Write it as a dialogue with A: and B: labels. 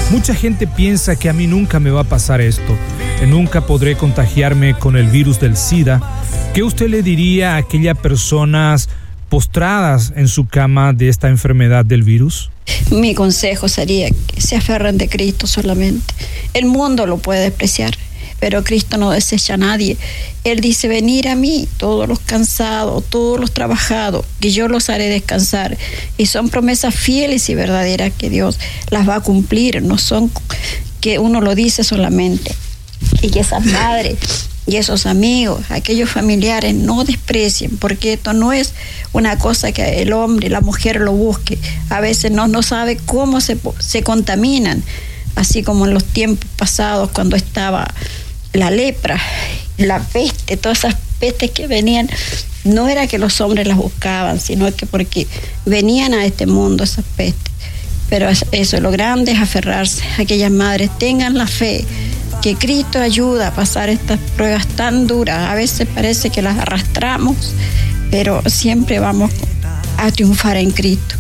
A: Mucha gente piensa que a mí nunca me va a pasar esto, que nunca podré contagiarme con el virus del SIDA. ¿Qué usted le diría a aquellas personas postradas en su cama de esta enfermedad del virus?
B: Mi consejo sería que se aferren de Cristo solamente. El mundo lo puede despreciar, pero Cristo no desecha a nadie. Él dice: venir a mí, todos los cansados, todos los trabajados, que yo los haré descansar. Y son promesas fieles y verdaderas que Dios las va a cumplir, no son que uno lo dice solamente. Y que esas madres y esos amigos, aquellos familiares, no desprecien, porque esto no es una cosa que el hombre, la mujer lo busque. A veces no sabe cómo se contaminan, así como en los tiempos pasados cuando estaba la lepra, la peste, todas esas pestes que venían, no era que los hombres las buscaban, sino que porque venían a este mundo esas pestes. Pero eso, lo grande es aferrarse. Aquellas madres tengan la fe que Cristo ayuda a pasar estas pruebas tan duras. A veces parece que las arrastramos, pero siempre vamos a triunfar en Cristo.